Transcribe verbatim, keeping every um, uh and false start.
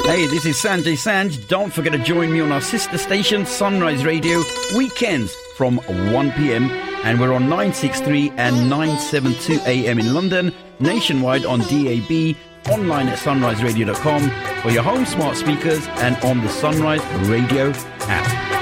Hey, this is Sanjay Sanj. Don't forget to join me on our sister station, Sunrise Radio, weekends from one p.m. And we're on nine sixty-three and nine seventy-two A M in London, nationwide on D A B, online at sunrise radio dot com, for your home smart speakers and on the Sunrise Radio app.